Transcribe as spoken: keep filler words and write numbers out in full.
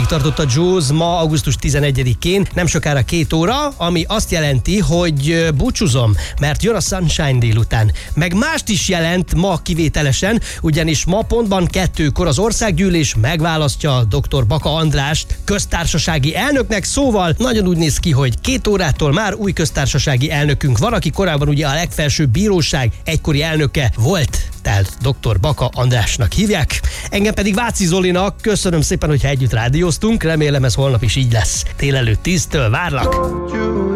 óráig tartott a Jaws ma, augusztus tizenegyedikén, nem sokára két óra, ami azt jelenti, hogy búcsúzom, mert jön a Sunshine délután. Meg mást is jelent ma kivételesen, ugyanis ma pontban kettőkor az országgyűlés megválasztja doktor Baka Andrást köztársasági elnöknek, szóval nagyon úgy néz ki, hogy két órától már új köztársasági elnökünk van, aki korábban ugye a legfelsőbb bíróság egykori elnöke volt, tehát doktor Baka Andrásnak hívják. Engem pedig Váci Zolinak. Köszönöm szépen, hogyha együtt rádióztunk, remélem ez holnap is így lesz. Délelőtt tíztől várlak.